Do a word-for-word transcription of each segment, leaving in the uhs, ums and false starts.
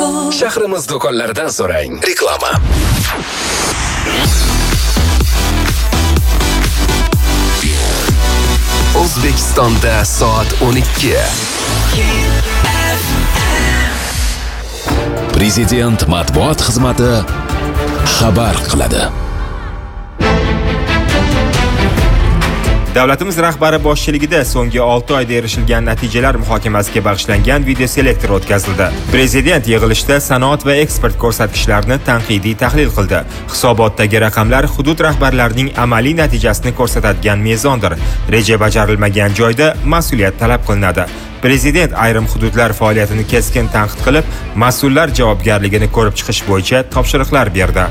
Shahrimiz do'konlaridan so'rang. Reklama. O'zbekistonda soat o'n ikki. Prezident matbuot xizmati xabar qiladi. Davlatimiz rahbari boshchiligida so'nggi olti oyda erishilgan natijalar muhokamasiga bag'ishlangan video selektor o'tkazildi. Prezident yig'ilishda sanoat va eksport ko'rsatkichlarini tanqidiy tahlil qildi. Hisobotdagi raqamlar hudud rahbarlarining amaliy natijasini ko'rsatadigan mezondir. Reja bajarilmagan joyda mas'uliyat talab qilinadi. Prezident ayrim hududlar faoliyatini keskin tanqid qilib, mas'ullar javobgarligini ko'rib chiqish bo'yicha topshiriqlar berdi.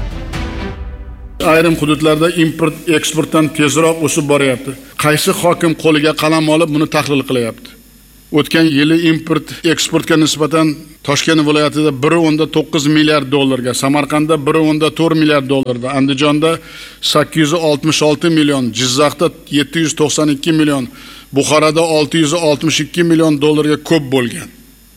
Ayrim hududlarda import eksportdan tezroq o'sib boryapti. Qaysi hokim qo'liga qalam olib buni tahlil qilyapti? O'tgan yili import eksportga nisbatan Toshkent viloyatida bir o'nda to'qqiz milliard dollarga, Samarqandda bir o'nda to'rt milliard dollarga, Andijonda sakkiz yuz oltmish olti million, Jizzaxda yetti yuz to'qson ikki million, Buxoroda olti yuz oltmish ikki million dollarga ko'p bo'lgan.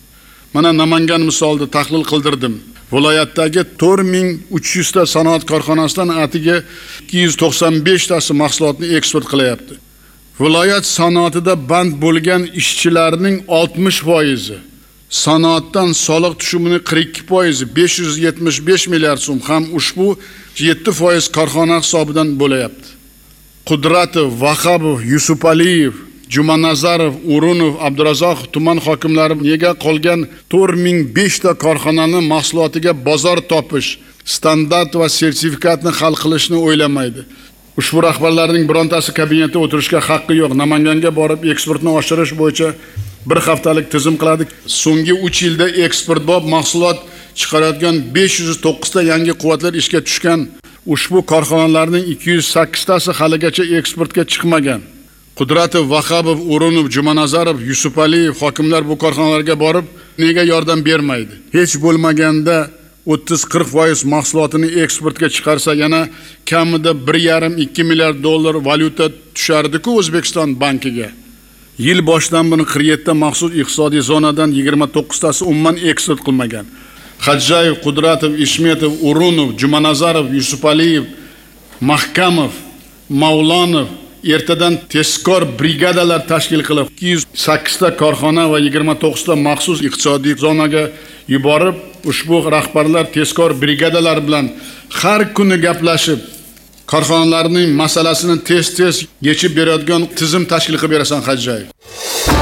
Mana Namangan misolida tahlil qildirdim. Viloyatdagi to'rt ming uch yuz ta sanoat korxonasidan atiga ikki yuz to'qson besh tasi mahsulotni eksport qilyapti. Viloyat sanoatida band bo'lgan ishchilarning oltmish foizi, sanoatdan soliq tushumining qirq ikki foizi, besh yuz yetmish besh milliard so'm ham ushbu yetti foiz korxona hisobidan bo'layapti. Qudratov, Vahobov, Yusupaliyev, Jumanazarov, O'runov, Abdurazzoqov tuman hokimlari nega qolgan to'rt ming besh ta korxonaning mahsulotiga bozor topish, standart va sertifikatni hal qilishni o'ylamaydi. Ushbu rahbarlarning birontasi kabinetda o'tirishga haqqi yo'q. Namanganga borib eksportni oshirish bo'yicha bir haftalik tizim qiladi. So'nggi uch yilda eksportbop mahsulot chiqarayotgan besh yuz to'qqiz ta yangi quvvatlar ishga tushgan. Ushbu korxonalarning ikki yuz sakkiz tasi haligacha eksportga chiqmagan. Qudratov, Vahobov, O'runov, Jumanazarov, Yusupaliyev hokimlar bu korxonalarga borib nega yordam bermaydi? Hech bo'lmaganda o'ttiz qirq foiz mahsulotini eksportga chiqarsa yana kamida bir yarim ikki milliard dollar valyuta tushardi-ku O'zbekiston bankiga. Yil boshidan buni qirq yetti ta maxsus iqtisodiy zonadan yigirma to'qqiz tasi umuman eksport qilmagan. Xadjayev, Qudratov, Ishmetov, O'runov, Jumanazarov, Yusupaliyev, Mahkamov, Mavlonov ertadan tezkor brigadalar tashkil qilib ikki yuz sakkiz ta korxona va yigirma to'qqiz ta maxsus iqtisodiy zonaga yuborib, ushbu rahbarlar tezkor brigadalar bilan har kuni gaplashib, korxonalarning masalasini tez-tez yechib beradigan tizim tashkil qilib berasan Xadjayev.